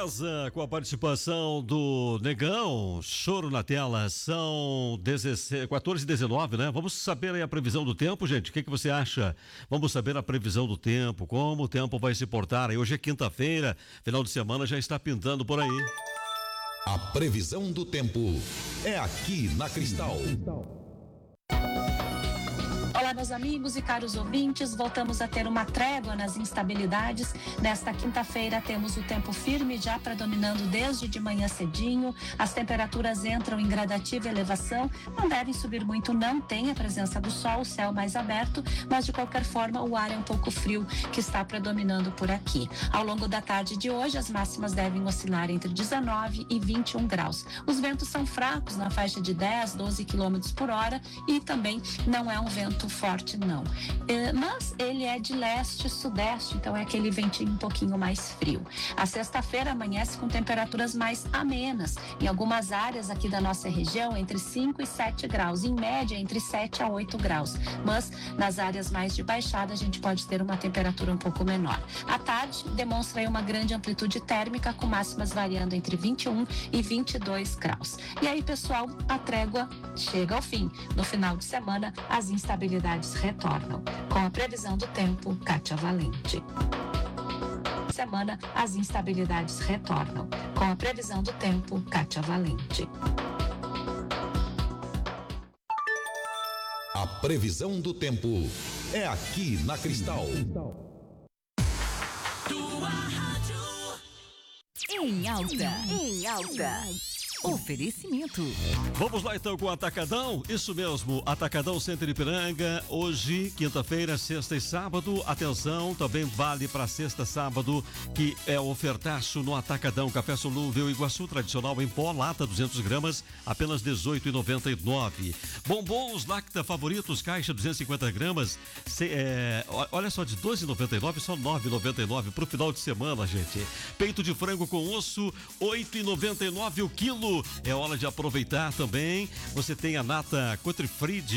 Beleza, com a participação do Negão, Choro na Tela, são 14h19, né? Vamos saber aí a previsão do tempo, gente, o que você acha? Vamos saber a previsão do tempo, como o tempo vai se portar aí. Hoje é quinta-feira, final de semana já está pintando por aí. A previsão do tempo é aqui na Cristal. Olá, meus amigos e caros ouvintes, voltamos a ter uma trégua nas instabilidades. Nesta quinta-feira temos o tempo firme já predominando desde de manhã cedinho. As temperaturas entram em gradativa elevação, não devem subir muito, não tem a presença do sol, o céu mais aberto, mas de qualquer forma o ar é um pouco frio que está predominando por aqui. Ao longo da tarde de hoje, as máximas devem oscilar entre 19 e 21 graus. Os ventos são fracos na faixa de 10, 12 quilômetros por hora e também não é um vento forte não, mas ele é de leste-sudeste, então é aquele ventinho um pouquinho mais frio. A sexta-feira amanhece com temperaturas mais amenas, em algumas áreas aqui da nossa região entre 5 e 7 graus, em média entre 7 a 8 graus, mas nas áreas mais de baixada a gente pode ter uma temperatura um pouco menor. À tarde demonstra aí uma grande amplitude térmica com máximas variando entre 21 e 22 graus. E aí, pessoal, a trégua chega ao fim. No final de semana, as instabilidades retornam. Com a previsão do tempo, Kátia Valente. Semana, as instabilidades retornam. Com a previsão do tempo, Kátia Valente. A previsão do tempo é aqui na Cristal. Tua rádio. Em alta. Oferecimento. Vamos lá então com o Atacadão, isso mesmo, Atacadão Center Ipiranga, hoje, quinta-feira, sexta e sábado, atenção, também vale para sexta, sábado, que é o ofertaço no Atacadão, café solúvel Iguaçu tradicional em pó, lata 200 gramas, apenas R$18,99. Bombons Lacta favoritos, caixa 250 gramas, olha só, de R$12,99, só R$9,99 pro final de semana, gente. Peito de frango com osso, R$8,99 o quilo. É hora de aproveitar também. Você tem a nata Cotrifrid